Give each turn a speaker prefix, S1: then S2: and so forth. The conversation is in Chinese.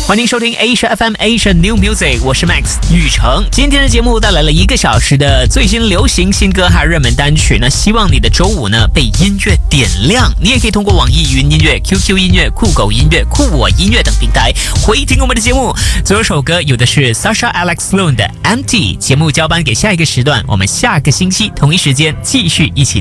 S1: 欢迎收听 Asia FM Asia New Music， 我是 Max 宇成。今天的节目带来了1个小时的最新流行新歌还有热门单曲呢，希望你的周五呢被音乐点亮。你也可以通过网易云音乐、QQ 音乐、酷狗音乐、酷我音乐等平台回听我们的节目。最后一首歌有的是 Sasha Alex Sloan 的 Empty。节目交班给下一个时段，我们下个星期同一时间继续一起